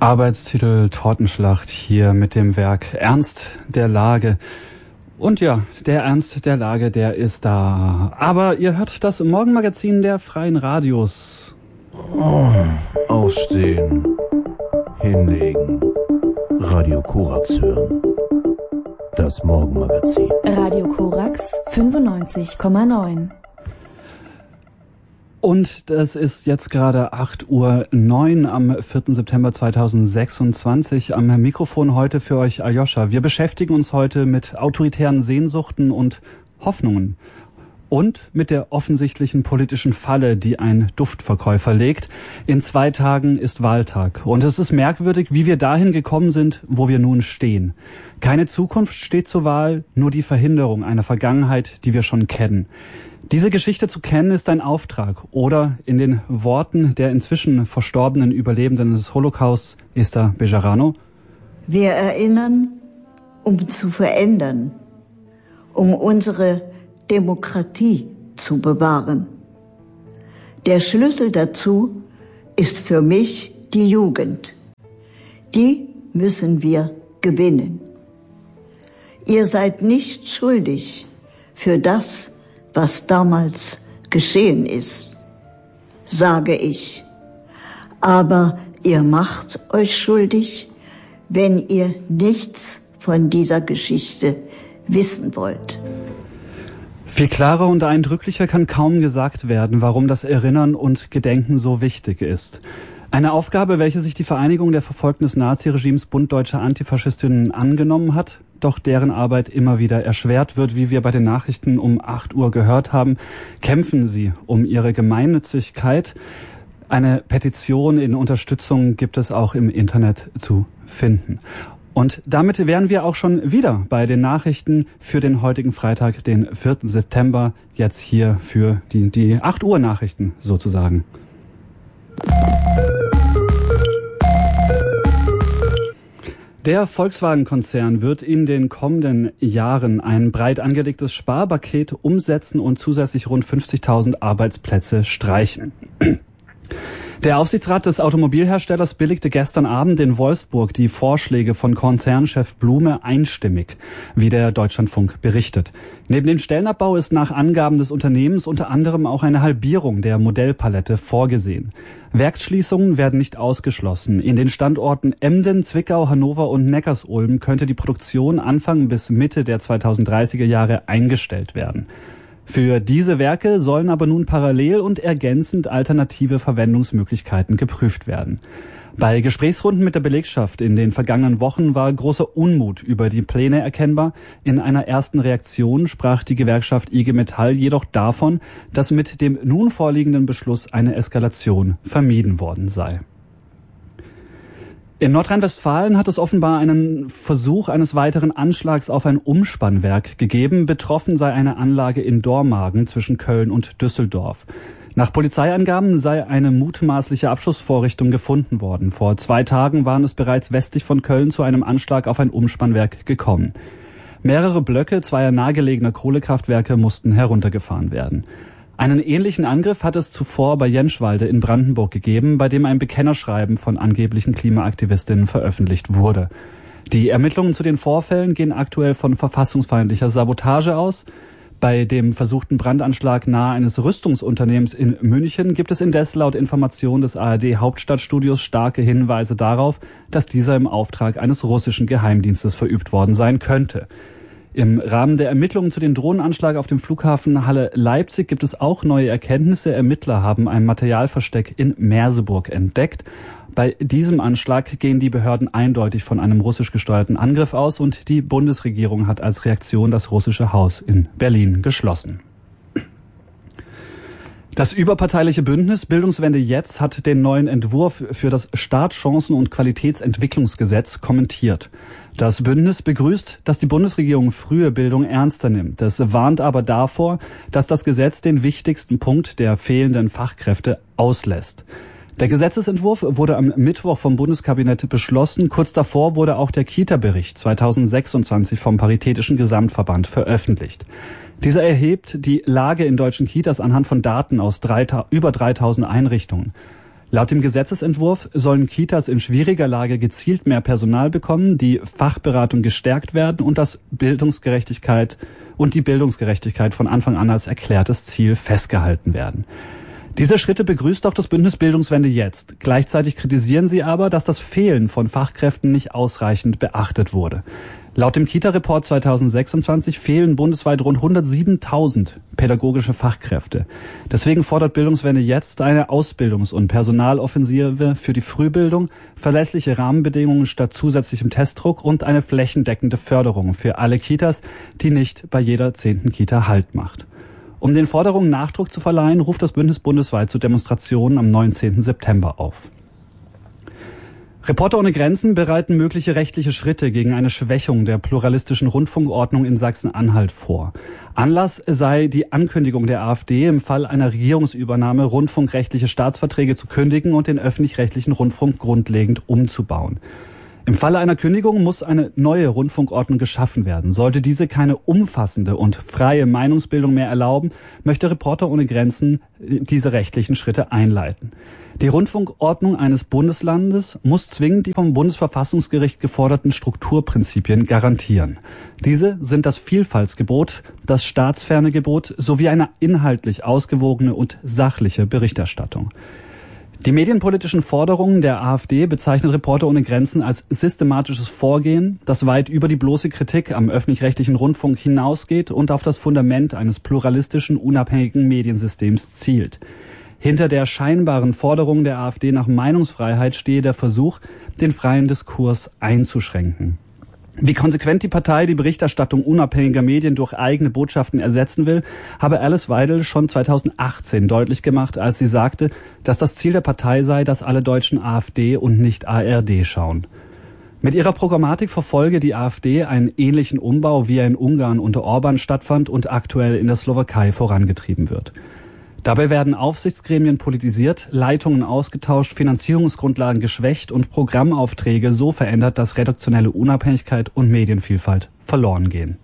Arbeitstitel Tortenschlacht hier mit dem Werk Ernst der Lage. Und ja, der Ernst der Lage, der ist da. Aber ihr hört das Morgenmagazin der Freien Radios. Aufstehen, hinlegen, Radio Korax hören. Das Morgenmagazin. Radio Korax 95,9. Und es ist jetzt gerade 8:09 Uhr am 4. September 2026. Am Mikrofon heute für euch Aljoscha. Wir beschäftigen uns heute mit autoritären Sehnsuchten und Hoffnungen. Und mit der offensichtlichen politischen Falle, die ein Duftverkäufer legt. In 2 Tagen ist Wahltag. Und es ist merkwürdig, wie wir dahin gekommen sind, wo wir nun stehen. Keine Zukunft steht zur Wahl, nur die Verhinderung einer Vergangenheit, die wir schon kennen. Diese Geschichte zu kennen ist ein Auftrag. Oder in den Worten der inzwischen verstorbenen Überlebenden des Holocaust, Esther Bejarano: Wir erinnern, um zu verändern, um unsere Demokratie zu bewahren. Der Schlüssel dazu ist für mich die Jugend. Die müssen wir gewinnen. Ihr seid nicht schuldig für das, was damals geschehen ist, sage ich. Aber ihr macht euch schuldig, wenn ihr nichts von dieser Geschichte wissen wollt. Viel klarer und eindrücklicher kann kaum gesagt werden, warum das Erinnern und Gedenken so wichtig ist. Eine Aufgabe, welche sich die Vereinigung der Verfolgten des Naziregimes Bund Deutscher Antifaschistinnen angenommen hat, doch deren Arbeit immer wieder erschwert wird, wie wir bei den Nachrichten um 8 Uhr gehört haben, kämpfen sie um ihre Gemeinnützigkeit. Eine Petition in Unterstützung gibt es auch im Internet zu finden. Und damit wären wir auch schon wieder bei den Nachrichten für den heutigen Freitag, den 4. September, jetzt hier für die 8 Uhr Nachrichten sozusagen. Der Volkswagen-Konzern wird in den kommenden Jahren ein breit angelegtes Sparpaket umsetzen und zusätzlich rund 50.000 Arbeitsplätze streichen. Der Aufsichtsrat des Automobilherstellers billigte gestern Abend in Wolfsburg die Vorschläge von Konzernchef Blume einstimmig, wie der Deutschlandfunk berichtet. Neben dem Stellenabbau ist nach Angaben des Unternehmens unter anderem auch eine Halbierung der Modellpalette vorgesehen. Werksschließungen werden nicht ausgeschlossen. In den Standorten Emden, Zwickau, Hannover und Neckarsulm könnte die Produktion Anfang bis Mitte der 2030er Jahre eingestellt werden. Für diese Werke sollen aber nun parallel und ergänzend alternative Verwendungsmöglichkeiten geprüft werden. Bei Gesprächsrunden mit der Belegschaft in den vergangenen Wochen war großer Unmut über die Pläne erkennbar. In einer ersten Reaktion sprach die Gewerkschaft IG Metall jedoch davon, dass mit dem nun vorliegenden Beschluss eine Eskalation vermieden worden sei. In Nordrhein-Westfalen hat es offenbar einen Versuch eines weiteren Anschlags auf ein Umspannwerk gegeben. Betroffen sei eine Anlage in Dormagen zwischen Köln und Düsseldorf. Nach Polizeiangaben sei eine mutmaßliche Abschussvorrichtung gefunden worden. Vor 2 Tagen waren es bereits westlich von Köln zu einem Anschlag auf ein Umspannwerk gekommen. Mehrere Blöcke zweier nahegelegener Kohlekraftwerke mussten heruntergefahren werden. Einen ähnlichen Angriff hat es zuvor bei Jenschwalde in Brandenburg gegeben, bei dem ein Bekennerschreiben von angeblichen Klimaaktivistinnen veröffentlicht wurde. Die Ermittlungen zu den Vorfällen gehen aktuell von verfassungsfeindlicher Sabotage aus. Bei dem versuchten Brandanschlag nahe eines Rüstungsunternehmens in München gibt es indes laut Information des ARD-Hauptstadtstudios starke Hinweise darauf, dass dieser im Auftrag eines russischen Geheimdienstes verübt worden sein könnte. Im Rahmen der Ermittlungen zu dem Drohnenanschlag auf dem Flughafen Halle-Leipzig gibt es auch neue Erkenntnisse. Ermittler haben ein Materialversteck in Merseburg entdeckt. Bei diesem Anschlag gehen die Behörden eindeutig von einem russisch gesteuerten Angriff aus und die Bundesregierung hat als Reaktion das russische Haus in Berlin geschlossen. Das überparteiliche Bündnis Bildungswende jetzt hat den neuen Entwurf für das Startchancen- und Qualitätsentwicklungsgesetz kommentiert. Das Bündnis begrüßt, dass die Bundesregierung frühe Bildung ernster nimmt. Es warnt aber davor, dass das Gesetz den wichtigsten Punkt der fehlenden Fachkräfte auslässt. Der Gesetzesentwurf wurde am Mittwoch vom Bundeskabinett beschlossen. Kurz davor wurde auch der Kita-Bericht 2026 vom Paritätischen Gesamtverband veröffentlicht. Dieser erhebt die Lage in deutschen Kitas anhand von Daten aus über 3000 Einrichtungen. Laut dem Gesetzesentwurf sollen Kitas in schwieriger Lage gezielt mehr Personal bekommen, die Fachberatung gestärkt werden und die Bildungsgerechtigkeit von Anfang an als erklärtes Ziel festgehalten werden. Diese Schritte begrüßt auch das Bündnis Bildungswende jetzt. Gleichzeitig kritisieren sie aber, dass das Fehlen von Fachkräften nicht ausreichend beachtet wurde. Laut dem Kita-Report 2026 fehlen bundesweit rund 107.000 pädagogische Fachkräfte. Deswegen fordert Bildungswende jetzt eine Ausbildungs- und Personaloffensive für die Frühbildung, verlässliche Rahmenbedingungen statt zusätzlichem Testdruck und eine flächendeckende Förderung für alle Kitas, die nicht bei jeder 10. Kita Halt macht. Um den Forderungen Nachdruck zu verleihen, ruft das Bündnis bundesweit zu Demonstrationen am 19. September auf. Reporter ohne Grenzen bereiten mögliche rechtliche Schritte gegen eine Schwächung der pluralistischen Rundfunkordnung in Sachsen-Anhalt vor. Anlass sei die Ankündigung der AfD, im Fall einer Regierungsübernahme rundfunkrechtliche Staatsverträge zu kündigen und den öffentlich-rechtlichen Rundfunk grundlegend umzubauen. Im Falle einer Kündigung muss eine neue Rundfunkordnung geschaffen werden. Sollte diese keine umfassende und freie Meinungsbildung mehr erlauben, möchte Reporter ohne Grenzen diese rechtlichen Schritte einleiten. Die Rundfunkordnung eines Bundeslandes muss zwingend die vom Bundesverfassungsgericht geforderten Strukturprinzipien garantieren. Diese sind das Vielfaltsgebot, das staatsferne Gebot sowie eine inhaltlich ausgewogene und sachliche Berichterstattung. Die medienpolitischen Forderungen der AfD bezeichnet Reporter ohne Grenzen als systematisches Vorgehen, das weit über die bloße Kritik am öffentlich-rechtlichen Rundfunk hinausgeht und auf das Fundament eines pluralistischen, unabhängigen Mediensystems zielt. Hinter der scheinbaren Forderung der AfD nach Meinungsfreiheit stehe der Versuch, den freien Diskurs einzuschränken. Wie konsequent die Partei die Berichterstattung unabhängiger Medien durch eigene Botschaften ersetzen will, habe Alice Weidel schon 2018 deutlich gemacht, als sie sagte, dass das Ziel der Partei sei, dass alle Deutschen AfD und nicht ARD schauen. Mit ihrer Programmatik verfolge die AfD einen ähnlichen Umbau, wie er in Ungarn unter Orban stattfand und aktuell in der Slowakei vorangetrieben wird. Dabei werden Aufsichtsgremien politisiert, Leitungen ausgetauscht, Finanzierungsgrundlagen geschwächt und Programmaufträge so verändert, dass redaktionelle Unabhängigkeit und Medienvielfalt verloren gehen.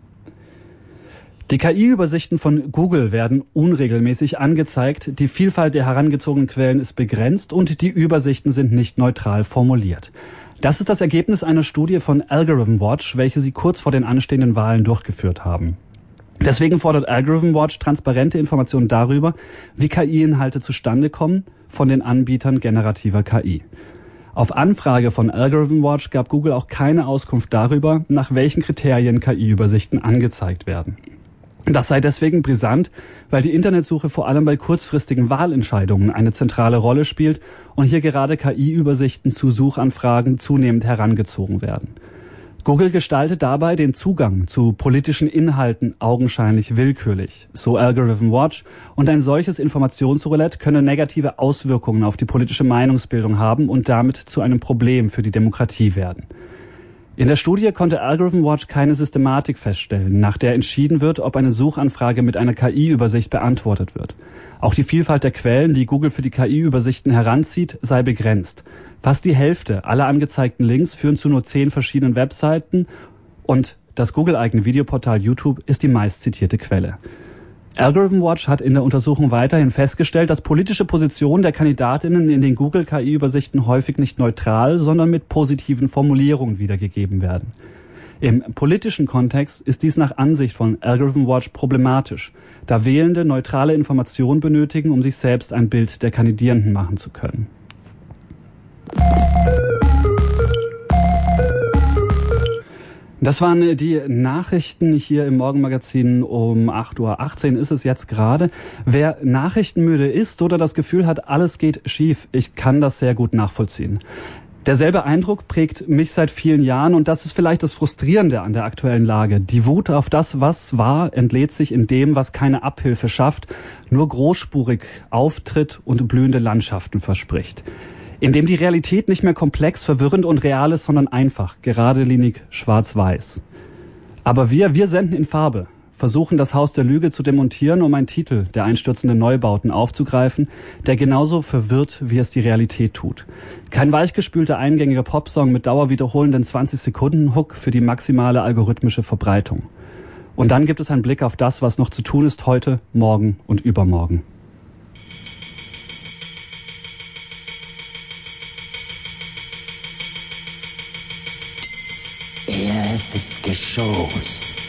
Die KI-Übersichten von Google werden unregelmäßig angezeigt, die Vielfalt der herangezogenen Quellen ist begrenzt und die Übersichten sind nicht neutral formuliert. Das ist das Ergebnis einer Studie von Algorithm Watch, welche sie kurz vor den anstehenden Wahlen durchgeführt haben. Deswegen fordert Algorithm Watch transparente Informationen darüber, wie KI-Inhalte zustande kommen von den Anbietern generativer KI. Auf Anfrage von Algorithm Watch gab Google auch keine Auskunft darüber, nach welchen Kriterien KI-Übersichten angezeigt werden. Das sei deswegen brisant, weil die Internetsuche vor allem bei kurzfristigen Wahlentscheidungen eine zentrale Rolle spielt und hier gerade KI-Übersichten zu Suchanfragen zunehmend herangezogen werden. Google gestaltet dabei den Zugang zu politischen Inhalten augenscheinlich willkürlich, so Algorithm Watch, und ein solches Informationsroulette könne negative Auswirkungen auf die politische Meinungsbildung haben und damit zu einem Problem für die Demokratie werden. In der Studie konnte Algorithm Watch keine Systematik feststellen, nach der entschieden wird, ob eine Suchanfrage mit einer KI-Übersicht beantwortet wird. Auch die Vielfalt der Quellen, die Google für die KI-Übersichten heranzieht, sei begrenzt. Fast die Hälfte aller angezeigten Links führen zu nur 10 verschiedenen Webseiten und das Google-eigene Videoportal YouTube ist die meistzitierte Quelle. Algorithm Watch hat in der Untersuchung weiterhin festgestellt, dass politische Positionen der Kandidatinnen in den Google-KI-Übersichten häufig nicht neutral, sondern mit positiven Formulierungen wiedergegeben werden. Im politischen Kontext ist dies nach Ansicht von Algorithm Watch problematisch, da Wählende neutrale Informationen benötigen, um sich selbst ein Bild der Kandidierenden machen zu können. Das waren die Nachrichten hier im Morgenmagazin um 8.18 Uhr ist es jetzt gerade. Wer nachrichtenmüde ist oder das Gefühl hat, alles geht schief, ich kann das sehr gut nachvollziehen. Derselbe Eindruck prägt mich seit vielen Jahren und das ist vielleicht das Frustrierende an der aktuellen Lage. Die Wut auf das, was war, entlädt sich in dem, was keine Abhilfe schafft, nur großspurig auftritt und blühende Landschaften verspricht. In dem die Realität nicht mehr komplex, verwirrend und real ist, sondern einfach, geradlinig, schwarz-weiß. Aber wir senden in Farbe, versuchen das Haus der Lüge zu demontieren, um einen Titel der einstürzenden Neubauten aufzugreifen, der genauso verwirrt, wie es die Realität tut. Kein weichgespülter eingängiger Popsong mit dauerwiederholenden 20-Sekunden-Hook für die maximale algorithmische Verbreitung. Und dann gibt es einen Blick auf das, was noch zu tun ist heute, morgen und übermorgen. Er ist das Geschoss